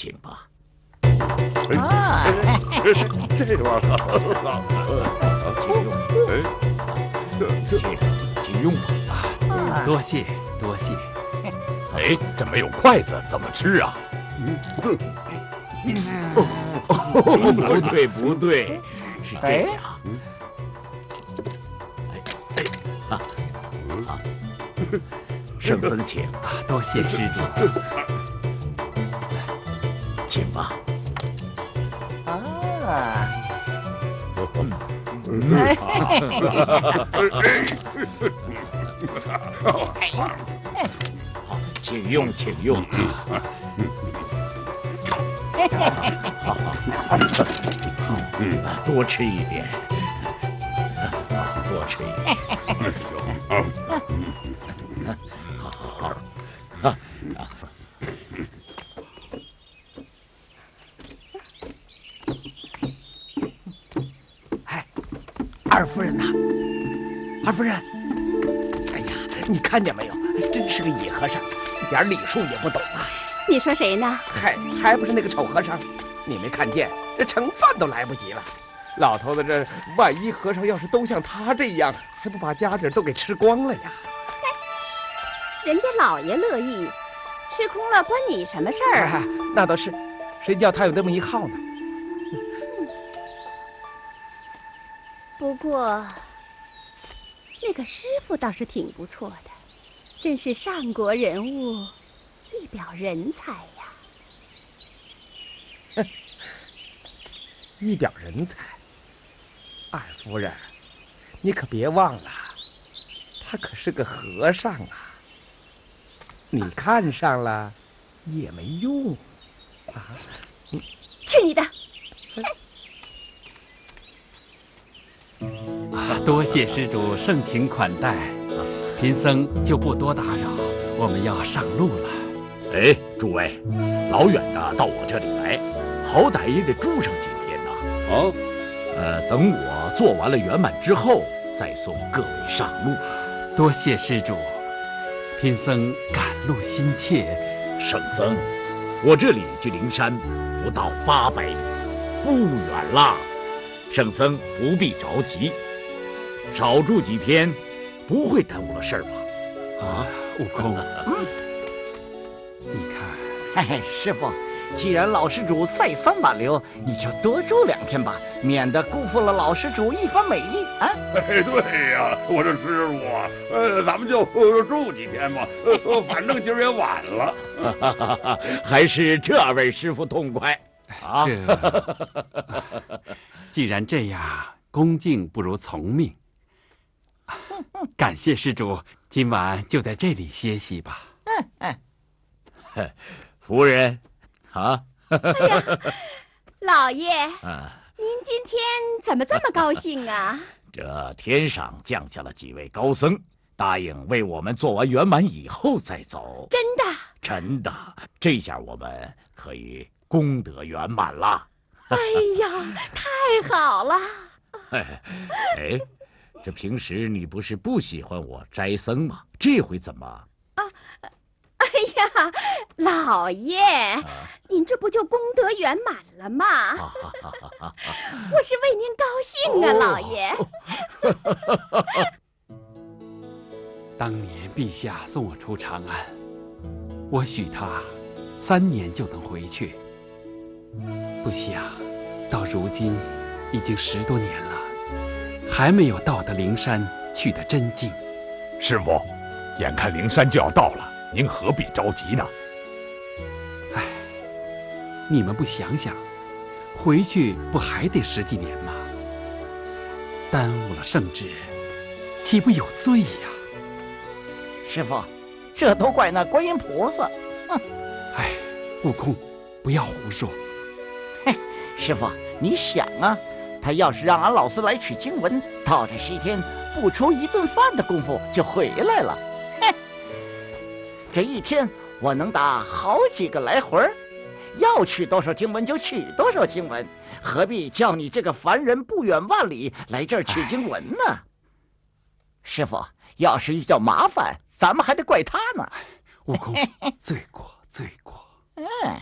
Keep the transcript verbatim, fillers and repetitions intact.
请吧。 啊， 这玩意儿， 请用，请请用吧。 多谢多谢。 哎，这没有筷子怎么吃啊？ 不对不对，是这样。哎哎啊啊！圣僧请啊，多谢施主， 请吧。 啊， 好，请用，请用。好好，嗯，多吃一点，多吃一点。好好好，啊啊！ 哎，二夫人呐，二夫人，哎呀，你看见没有？真是个野和尚，一点礼数也不懂啊！ 你说谁呢？ 嗨，还不是那个丑和尚？你没看见，这盛饭都来不及了。老头子，这万一和尚要是都像他这样，还不把家底都给吃光了呀？ 人家老爷乐意，吃空了关你什么事儿啊？ 那倒是，谁叫他有那么一号呢？ 不过，那个师傅倒是挺不错的，真是上国人物，一表人才呀。 一表人才，二夫人，你可别忘了，他可是个和尚啊。你看上了也没用啊！ 去你的！ 啊，多谢施主盛情款待，贫僧就不多打扰，我们要上路了。 哎，诸位，老远的到我这里来，好歹也得住上几天呐。 啊， 呃，等我做完了圆满之后，再送各位上路。 多谢施主，贫僧赶路心切。 圣僧，我这里距灵山不到八百里，不远啦。圣僧不必着急，少住几天，不会耽误了事儿吧？ 啊，悟空， 嗯， 你看， 嘿嘿，师傅，既然老施主再三挽留，你就多住两天吧，免得辜负了老施主一番美意啊！ 哎，对呀，我说师傅啊，呃，咱们就住几天吧，呃，反正今儿也晚了。 还是这位师傅痛快啊！ 这，既然这样，恭敬不如从命。感谢施主，今晚就在这里歇息吧。 嗯嗯，夫人，啊， 哎呀，老爷， 啊， 您今天怎么这么高兴啊？ 这天上降下了几位高僧，答应为我们做完圆满以后再走。 真的？ 真的，这下我们可以功德圆满了。 哎呀，太好了！ 哎，哎，这平时你不是不喜欢我斋僧吗？这回怎么？ 啊，哎呀，老爷，啊、您这不就功德圆满了吗？我是为您高兴啊，哦、老爷。 当年陛下送我出长安，我许他三年就能回去。不想到如今已经十多年了，还没有到得灵山去得真近。 师傅，眼看灵山就要到了，您何必着急呢？ 唉，你们不想想，回去不还得十几年吗？耽误了圣旨，岂不有罪呀？ 师傅，这都怪那观音菩萨。哼！ 哎，悟空，不要胡说。 嘿，师傅，你想啊，他要是让俺老四来取经文，到这西天不出一顿饭的功夫就回来了。嘿，这一天我能打好几个来回，要取多少经文就取多少经文，何必叫你这个凡人不远万里来这儿取经文呢？哎、师傅，要是遇到麻烦，咱们还得怪他呢。 悟空，罪过罪过。 嗯。